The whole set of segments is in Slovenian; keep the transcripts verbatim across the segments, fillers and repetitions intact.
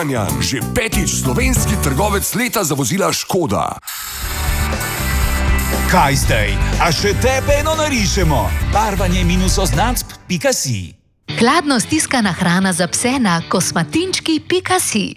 Kranjan, že petič slovenski trgovec leta za vozila Škoda. Kaj zdaj? A še tebe eno narišemo? Barvanje minus oznacb pika si. Hladno stiskana hrana za pse na kosmatinčki pika si.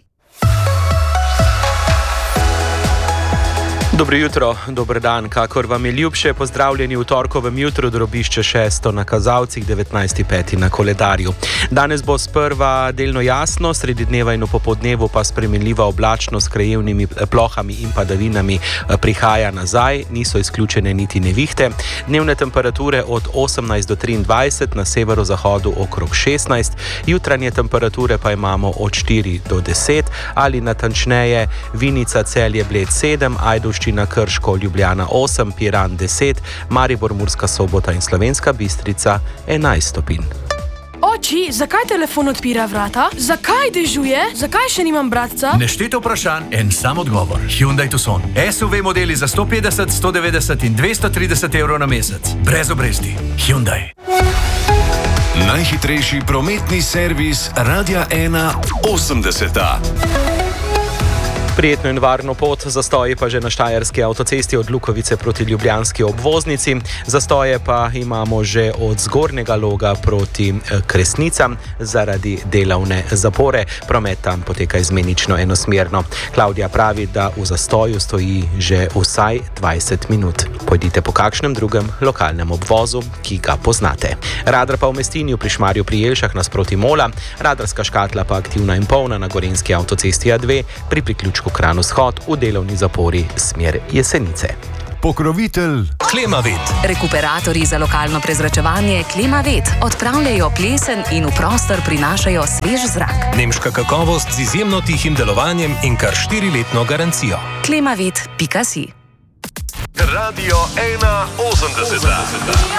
Dobro jutro, dober dan, kakor vam je ljubše, pozdravljeni v torkovem jutru, drobišče šesto na kazalcih, devetnajsti peti na koledarju. Danes bo sprva delno jasno, sredi dneva in v popodnevu pa spremenljiva oblačnost s krajevnimi plohami in padavinami prihaja nazaj, niso izključene niti nevihte. Dnevne temperature od osemnajst do triindvajset, na severozahodu okrog šestnajst, jutranje temperature pa imamo od štiri do deset ali natančneje Vinica, Celje, Bled sedem, Ajdovščina, Krško, Ljubljana osem, Piran deset, Maribor, Murska Sobota in Slovenska Bistrica enajst stopinj. Oči, zakaj telefon odpira vrata? Zakaj dežuje? Zakaj še nimam bratca? Nešteto vprašanj, en sam odgovor. Hyundai Tucson. S U V modeli za sto petdeset, sto devetdeset in dvesto trideset evrov na mesec. Brez obresti. Hyundai. Najhitrejši prometni servis Radia ena osemdeseta. Prijetno in varno pot, zastoji pa že na štajerski avtocesti od Lukovice proti ljubljanski obvoznici. Zastoje pa imamo že od Zgornjega Loga proti Kresnicam zaradi delovne zapore. Promet tam poteka izmenično enosmerno. Klavdija pravi, da v zastoju stoji že vsaj dvajset minut. Pojdite po kakšnem drugem lokalnem obvozu, ki ga poznate. Radar pa v Mestinju pri Šmarju pri Jelšah nasproti Mola, radarska škatla pa aktivna in polna na gorenjski avtocesti A dve pri priključku Kranj vzhod v delovni zapori smer Jesenice. Pokrovitelj Klimavet. Rekuperatorji za lokalno prezračevanje Klimavet odpravljajo plesen in v prostor prinašajo svež zrak. Nemška kakovost z izjemno tihim delovanjem in kar štiriletno garancijo. Klimavet pika si. Radio ena osemdeseta.